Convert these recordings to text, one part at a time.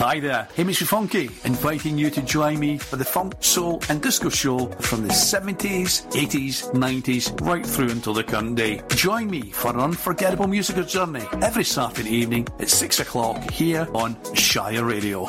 Hi there, Hamish Funky, inviting you to join me for the funk, soul and disco show from the 70s, 80s, 90s, right through until the current day. Join me for an unforgettable musical journey every Saturday evening at 6 o'clock here on Shire Radio.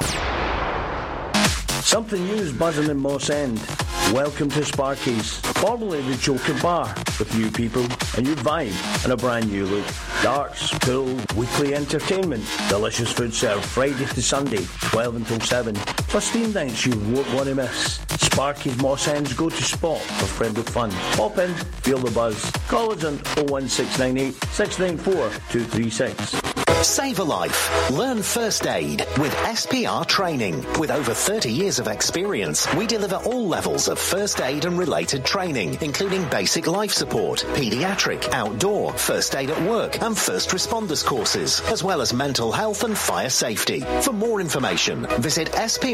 Something new is buzzing in Moss End. Welcome to Sparky's, formerly the Joker Bar, with new people, a new vibe and a brand new look. Darts, pool, weekly entertainment, delicious food served Friday to Sunday, 12 until 7, plus theme nights you won't want to miss. Sparky's, Moss End's go-to spot for friendly fun. Pop in, feel the buzz. Call us on 01698 694 236. Save a life. Learn first aid with SPR Training. With over 30 years of experience, we deliver all levels of first aid and related training, including basic life support, paediatric, outdoor, first aid at work, and first responders courses, as well as mental health and fire safety. For more information, visit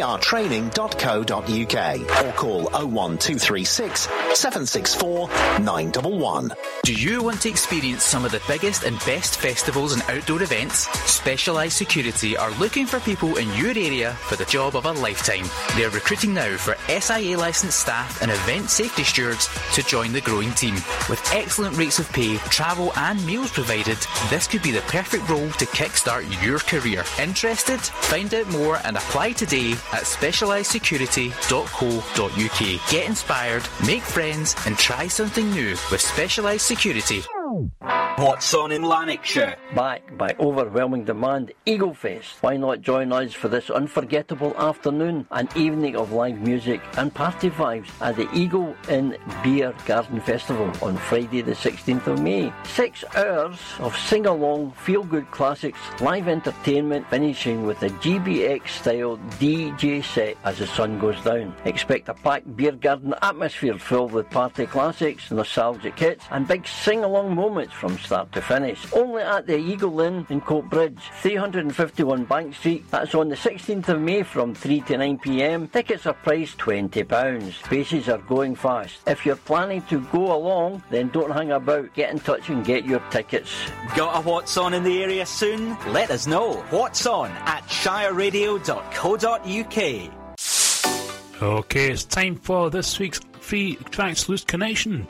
sprtraining.co.uk or call 01236 764 911. Do you want to experience some of the biggest and best festivals and outdoor events? Specialised Security are looking for people in your area for the job of a lifetime. They're recruiting now for SIA licensed staff and event safety stewards to join the growing team. With excellent rates of pay, travel and meals provided, this could be the perfect role to kickstart your career. Interested? Find out more and apply today at specialisedsecurity.co.uk. Get inspired, make friends and try something new with Specialised Security. What's on in Lanarkshire? Back by overwhelming demand, Eagle Fest. Why not join us for this unforgettable afternoon, an evening of live music and party vibes at the Eagle Inn Beer Garden Festival on Friday the 16th of May. 6 hours of sing-along, feel-good classics, live entertainment, finishing with a GBX-style DJ set as the sun goes down. Expect a packed beer garden atmosphere filled with party classics, nostalgic hits and big sing-along moments from start to finish. Only at the Eagle Inn in Coatbridge, 351 Bank Street. That's on the 16th of May from 3 to 9 p.m. Tickets are priced £20. Spaces are going fast. If you're planning to go along, then don't hang about. Get in touch and get your tickets. Got a What's On in the area soon? Let us know. What's On at shireradio.co.uk. Okay, it's time for this week's Free Tracks Loose Connection.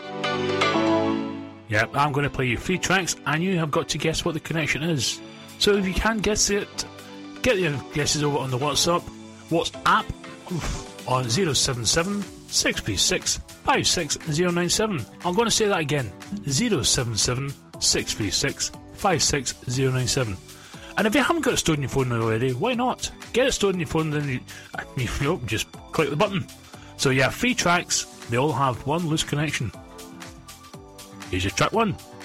Yep, I'm going to play you 3 tracks and you have got to guess what the connection is. So if you can't guess it, get your guesses over on the WhatsApp on 077 636 56097. I'm going to say that again, 077 636 56097. And if you haven't got it stored in your phone already, why not? Get it stored in your phone, then you just click the button. So yeah, 3 tracks, they all have one loose connection. Here's your track 1.